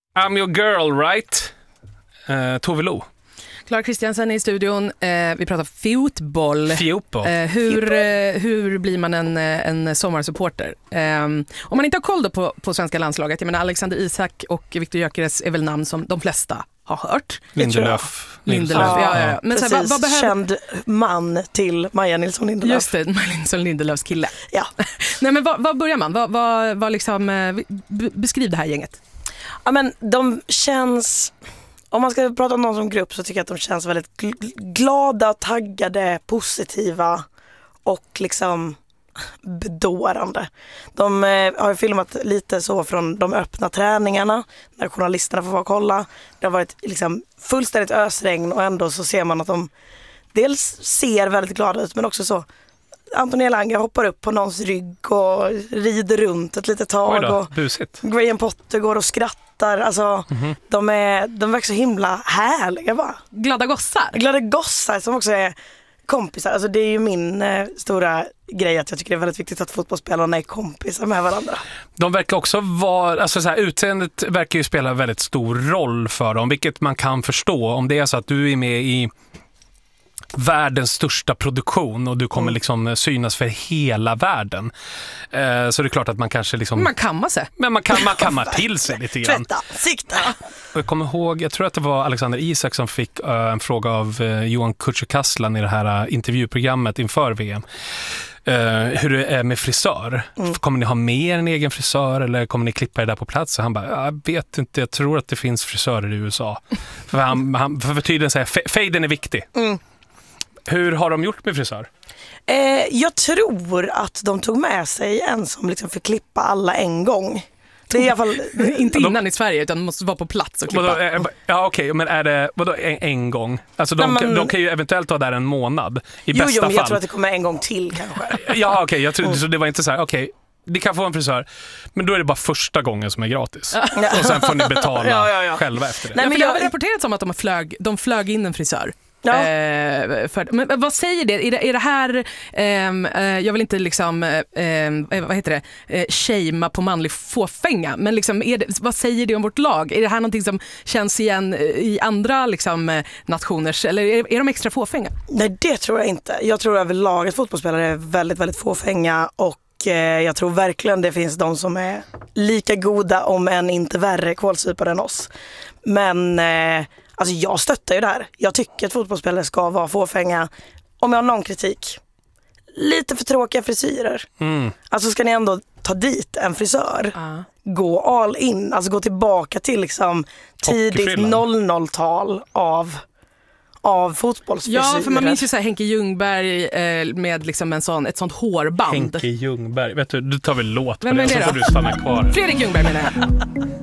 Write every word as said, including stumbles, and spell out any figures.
I'm your girl, right? Uh, Tove Lo. Clara Kristiansen i studion. Eh, vi pratar fotboll. Fotboll. Eh, hur, eh, hur blir man en, en sommarsupporter? Eh, om man inte har koll då på, på svenska landslaget, jag menar Alexander Isak och Viktor Gyökeres är väl namn som de flesta har hört. Lindelöf. Lindelöf, ja, ja, ja. Men precis, så här, vad, vad behöver... känd man till Maja Nilsson Lindelöf. Just det, Maja Nilsson Lindelöfs kille. Ja. Nej, men vad, vad börjar man? Vad, vad, vad liksom, b- beskriv det här gänget. Ja, men de känns... Om man ska prata om någon som grupp så tycker jag att de känns väldigt gl- glada, taggade, positiva och liksom bedårande. De eh, har ju filmat lite så från de öppna träningarna när journalisterna får vara och kolla. Det har varit liksom fullständigt ösregn och ändå så ser man att de dels ser väldigt glada ut men också så Anton Elanga hoppar upp på någons rygg och rider runt ett litet tag. Oj då, och busigt. Graham Potter går och skrattar. Alltså, mm-hmm. de, är, de verkar så himla härliga bara. Glada gossar. Glada gossar som också är kompisar. Alltså, det är ju min eh, stora grej att jag tycker det är väldigt viktigt att fotbollsspelarna är kompisar med varandra. De verkar också vara, alltså så här, utseendet verkar ju spela väldigt stor roll för dem, vilket man kan förstå om det är så att du är med i världens största produktion och du kommer mm. liksom synas för hela världen. Eh, så det är klart att man kanske liksom... Man kammar sig. Men man kan man kammar till sig lite grann. Tvätta, sikta. Och jag kommer ihåg, jag tror att det var Alexander Isak som fick uh, en fråga av uh, Johan Kücükaslan i det här uh, intervjuprogrammet inför V M. Uh, hur det är med frisör. Mm. Kommer ni ha med en egen frisör eller kommer ni klippa det där på plats? Och han bara, jag vet inte, jag tror att det finns frisörer i U S A. för, han, han, för tydligen säger f- fejden är viktig. Mm. Hur har de gjort med frisör? Eh, jag tror att de tog med sig en som liksom fick klippa alla en gång. Det är i alla fall... Inte innan i Sverige utan måste vara på plats och klippa. Vadå, eh, ja okej, okay, men är det vadå, en, en gång? Alltså de, Nej, men, de kan ju eventuellt vara där en månad i jo, bästa jo, men fall. jag tror att det kommer en gång till kanske. Ja okej, okay, jag trodde mm. så det var inte så här, okej. Okay, ni kan få en frisör, men då är det bara första gången som är gratis. Och sen får ni betala ja, ja, ja. själva efter det. Nej, men jag har rapporterat om att de flög, de flög in en frisör. Ja. Eh, för, men vad säger det? Är det, är det här eh, jag vill inte liksom eh, vad heter det? Eh, shama på manlig fåfänga, men liksom är det, vad säger det om vårt lag? Är det här någonting som känns igen i andra liksom nationers, eller är, är de extra fåfänga? Nej, det tror jag inte. Jag tror överlag att fotbollsspelare är väldigt väldigt fåfänga och eh, jag tror verkligen det finns de som är lika goda om än inte värre kålsupare än oss. Men eh, alltså jag stöttar ju det här. Jag tycker att fotbollsspelare ska vara fåfänga. Om jag har någon kritik. Lite för tråkiga frisyrer. Mm. Alltså ska ni ändå ta dit en frisör. Uh. Gå all in. Alltså gå tillbaka till liksom tidigt noll noll-tal av, av fotbollsfrisyrer. Ja, för man minns ju så här Henke Ljungberg eh, med liksom en sån, ett sånt hårband. Henke Ljungberg. Vet du, du tar väl låt på Vem det, så får du stanna kvar. Fredrik Ljungberg menar jag.